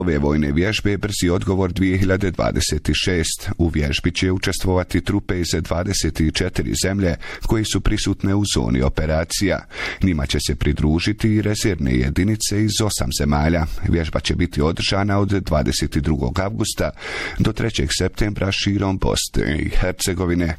Ove vojne vježbe brzi odgovor 2026. U vježbi će učestvovati trupe iz 24 zemlje koji su prisutne u zoni operacija. Njima će se pridružiti i rezervne jedinice iz 8 zemalja. Vježba će biti održana od 22. avgusta do 3. septembra širom Bosne i Hercegovine.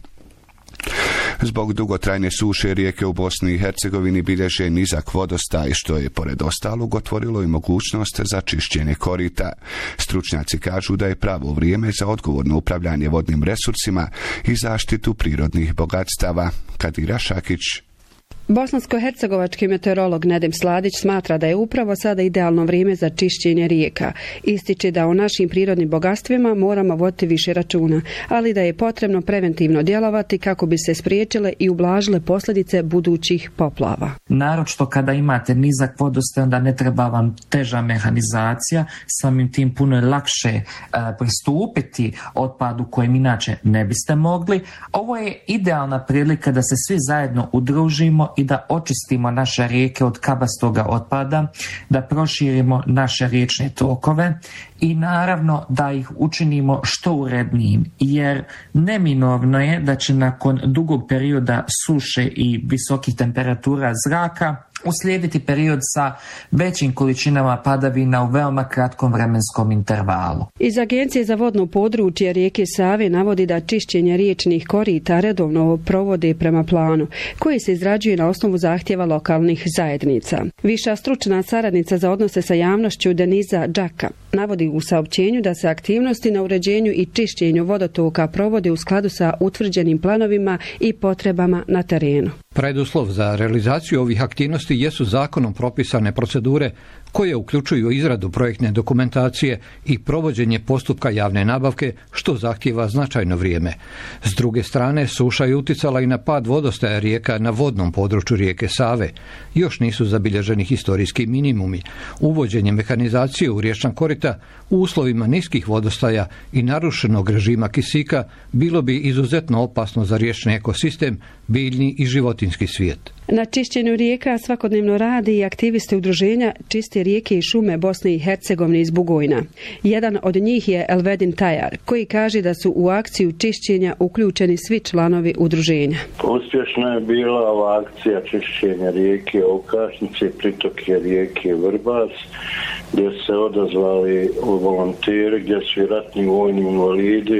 Zbog dugotrajne suše rijeke u Bosni i Hercegovini bilježe nizak vodostaj, što je pored ostalog otvorilo i mogućnost za čišćenje korita. Stručnjaci kažu da je pravo vrijeme za odgovorno upravljanje vodnim resursima i zaštitu prirodnih bogatstava. Kadira Šakić. Bosansko-hercegovački meteorolog Nedim Sladić smatra da je upravo sada idealno vrijeme za čišćenje rijeka. Ističe da o našim prirodnim bogatstvima moramo voditi više računa, ali da je potrebno preventivno djelovati kako bi se spriječile i ublažile posljedice budućih poplava. Naročito kada imate nizak vodostaj, onda ne treba vam teža mehanizacija, samim tim puno je lakše pristupiti otpadu kojem inače ne biste mogli. Ovo je idealna prilika da se svi zajedno udružimo i da očistimo naše rijeke od kabastoga otpada, da proširimo naše riječne tokove i naravno da ih učinimo što urednijim, jer neminovno je da će nakon dugog perioda suše i visokih temperatura zraka uslijediti period sa većim količinama padavina u veoma kratkom vremenskom intervalu. Iz Agencije za vodno područje rijeke Save navodi da čišćenje riječnih korita redovno provode prema planu, koji se izrađuje na osnovu zahtjeva lokalnih zajednica. Viša stručna saradnica za odnose sa javnošću Deniza Džaka navodi u saopćenju da se aktivnosti na uređenju i čišćenju vodotoka provode u skladu sa utvrđenim planovima i potrebama na terenu. Preduslov za realizaciju ovih aktivnosti jesu zakonom propisane procedure koje uključuju izradu projektne dokumentacije i provođenje postupka javne nabavke, što zahtijeva značajno vrijeme. S druge strane, suša je uticala i na pad vodostaja rijeka na vodnom području rijeke Save. Još nisu zabilježeni historijski minimumi. Uvođenje mehanizacije u riječna korita u uslovima niskih vodostaja i narušenog režima kisika bilo bi izuzetno opasno za riječni ekosistem, biljni i životinjski svijet. Na čišćenju rijeka svakodnevno radi i aktivisti udruženja Čiste rijeke i šume Bosne i Hercegovine iz Bugojna. Jedan od njih je Elvedin Tajar, koji kaže da su u akciju čišćenja uključeni svi članovi udruženja. Uspješna je bila ova akcija čišćenja rijeke Okašnice, pritoke rijeke Vrbas, gdje se odazvali volonteri, gdje su i ratni vojni invalidi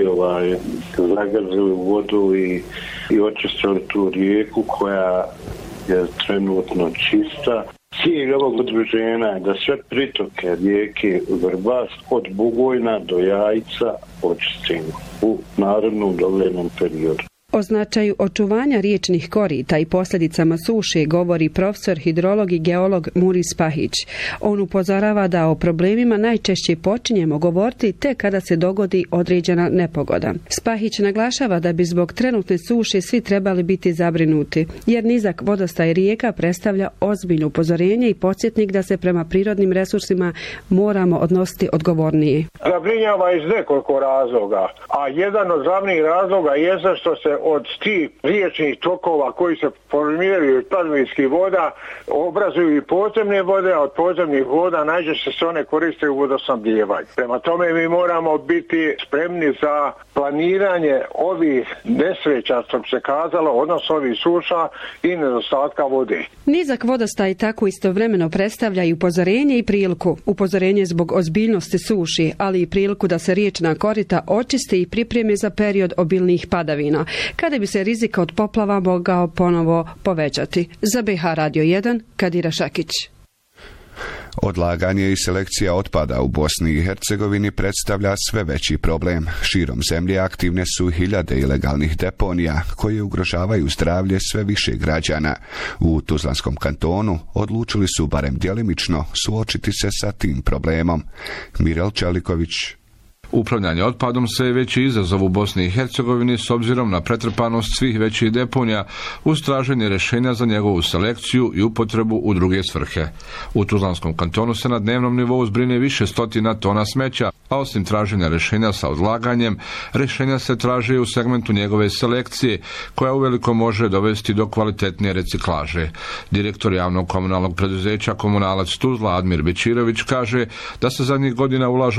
zagazili u vodu i očistili tu rijeku koja je trenutno čista. Cilj ovog udruženja je da sve pritoke rijeke Vrbas od Bugojna do Jajca očistimo u narednom doglednom periodu. O značaju očuvanja riječnih korita i posljedicama suše govori profesor hidrolog i geolog Muris Spahić. On upozorava da o problemima najčešće počinjemo govoriti tek kada se dogodi određena nepogoda. Spahić naglašava da bi zbog trenutne suše svi trebali biti zabrinuti, jer nizak vodostaj rijeka predstavlja ozbiljno upozorenje i podsjetnik da se prema prirodnim resursima moramo odnositi odgovornije. Zabrinjava iz nekoliko razloga, a jedan od glavnih razloga je što se od tih riječnih tokova koji se formiraju od padvinskih voda obrazuju i podzemne vode, a od podzemnih voda najčešće se one koriste u vodosnabdijevanju. Prema tome mi moramo biti spremni za planiranje ovih nesreća, što bi se kazalo, odnosno ovih suša i nedostatka vode. Nizak vodostaj tako istovremeno predstavlja i upozorenje i priliku. Upozorenje zbog ozbiljnosti suši, ali i priliku da se riječna korita očiste i pripreme za period obilnih padavina, kada bi se rizik od poplava mogao ponovo povećati. Za BH Radio 1, Kadira Šakić. Odlaganje i selekcija otpada u Bosni i Hercegovini predstavlja sve veći problem. Širom zemlje aktivne su hiljade ilegalnih deponija koje ugrožavaju zdravlje sve više građana. U Tuzlanskom kantonu odlučili su barem djelimično suočiti se sa tim problemom. Mirel Čeliković. Upravljanje otpadom sve je veći izazov u Bosni i Hercegovini s obzirom na pretrpanost svih većih deponija uz traženje rješenja za njegovu selekciju i upotrebu u druge svrhe. U Tuzlanskom kantonu se na dnevnom nivou zbrine više stotina tona smeća, a osim traženja rješenja sa odlaganjem, rješenja se traže u segmentu njegove selekcije, koja uveliko može dovesti do kvalitetnije reciklaže. Direktor javnog komunalnog preduzeća Komunalac Tuzla Admir Bečirović kaže da se zadnjih godina ulažu